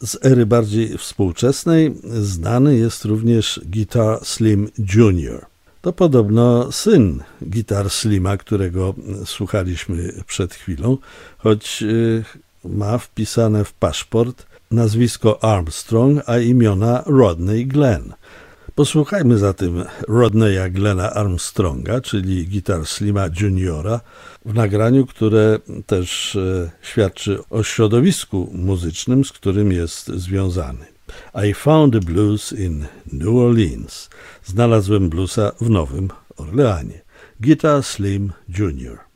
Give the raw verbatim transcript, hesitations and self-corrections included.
z ery bardziej współczesnej znany jest również Guitar Slim junior To podobno syn Guitar Slima, którego słuchaliśmy przed chwilą, choć ma wpisane w paszport nazwisko Armstrong, a imiona Rodney Glenn. Posłuchajmy zatem Rodneya Glena Armstronga, czyli Guitar Slima juniora, w nagraniu, które też świadczy o środowisku muzycznym, z którym jest związany. I found the blues in New Orleans. Znalazłem bluesa w Nowym Orleanie. Guitar Slim junior